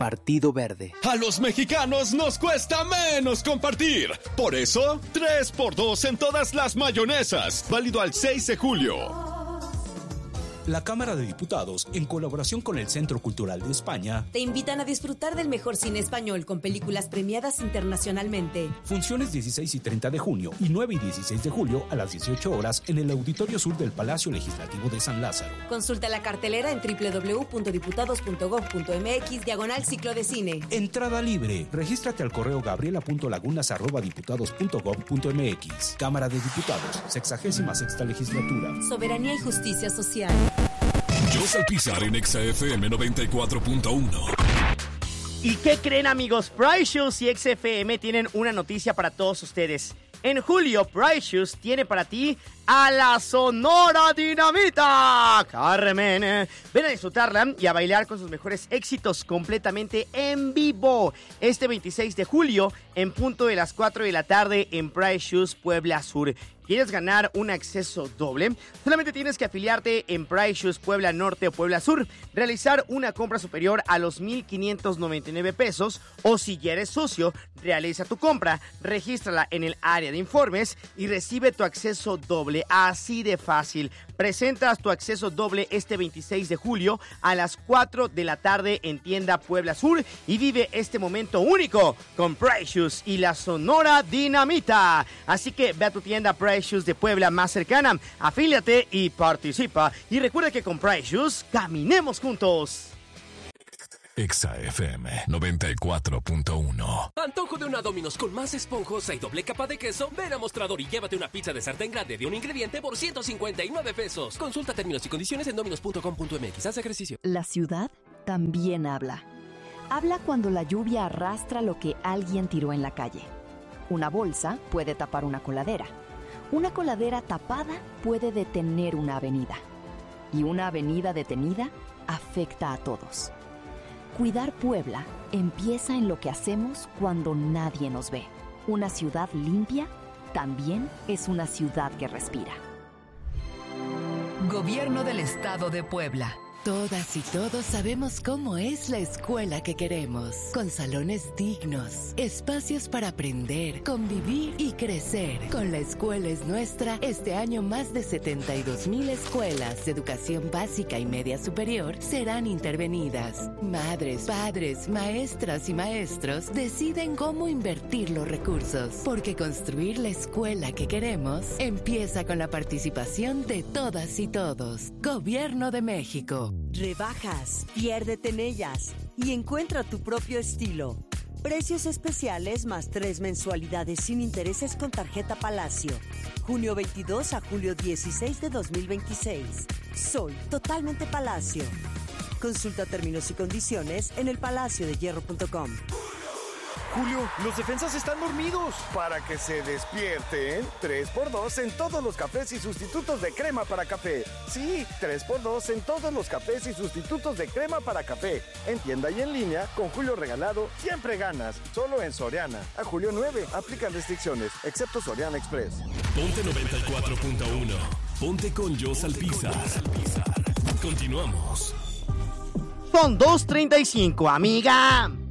Partido Verde. A los mexicanos nos cuesta menos compartir. Por eso, 3x2 en todas las mayonesas. Válido al 6 de julio. La Cámara de Diputados, en colaboración con el Centro Cultural de España, te invitan a disfrutar del mejor cine español con películas premiadas internacionalmente. Funciones 16 y 30 de junio y 9 y 16 de julio a las 18 horas en el Auditorio Sur del Palacio Legislativo de San Lázaro. Consulta la cartelera en www.diputados.gov.mx/ciclo de cine. Entrada libre. Regístrate al correo gabriela.lagunas@diputados.gov.mx. Cámara de Diputados, 66ª legislatura. Soberanía y justicia social. José Alpizar en XFM 94.1. ¿Y qué creen, amigos? Price Shoes y XFM tienen una noticia para todos ustedes. En julio, Price Shoes tiene para ti a la Sonora Dinamita. Carmen, ven a disfrutarla y a bailar con sus mejores éxitos completamente en vivo. Este 26 de julio, en punto de las 4 de la tarde en Price Shoes Puebla Sur. ¿Quieres ganar un acceso doble? Solamente tienes que afiliarte en Price Shoes Puebla Norte o Puebla Sur, realizar una compra superior a los 1,599 pesos, o si ya eres socio, realiza tu compra, regístrala en el área de informes y recibe tu acceso doble. Así de fácil. Presentas tu acceso doble este 26 de julio a las 4 de la tarde en tienda Puebla Sur y vive este momento único con Price Shoes y la Sonora Dinamita. Así que ve a tu tienda Price Shoes de Puebla más cercana, afíliate y participa. Y recuerda que con Price Shoes caminemos juntos. XFM 94.1. Antojo de una Domino's con más esponjosa y doble capa de queso. Ven a Mostrador y llévate una pizza de sartén grande de un ingrediente por 159 pesos. Consulta términos y condiciones en dominos.com.mx. Haz ejercicio. La ciudad también habla. Habla cuando la lluvia arrastra lo que alguien tiró en la calle. Una bolsa puede tapar una coladera. Una coladera tapada puede detener una avenida. Y una avenida detenida afecta a todos. Cuidar Puebla empieza en lo que hacemos cuando nadie nos ve. Una ciudad limpia también es una ciudad que respira. Gobierno del Estado de Puebla. Todas y todos sabemos cómo es la escuela que queremos, con salones dignos, espacios para aprender, convivir y crecer. Con La Escuela es Nuestra, este año más de 72,000 escuelas de educación básica y media superior serán intervenidas. Madres, padres, maestras y maestros deciden cómo invertir los recursos, porque construir la escuela que queremos empieza con la participación de todas y todos. Gobierno de México. Rebajas, piérdete en ellas y encuentra tu propio estilo. Precios especiales más 3 mensualidades sin intereses con tarjeta Palacio. Junio 22 a julio 16 de 2026. Soy totalmente Palacio. Consulta términos y condiciones en elpalaciodehierro.com. Julio, los defensas están dormidos. Para que se despierten, 3x2 en todos los cafés y sustitutos de crema para café. Sí, 3x2 en todos los cafés y sustitutos de crema para café. En tienda y en línea, con Julio regalado, siempre ganas. Solo en Soriana. A julio 9, aplican restricciones, excepto Soriana Express. Ponte 94.1. Ponte con José Alpizar. Continuamos. Son 2:35, amiga.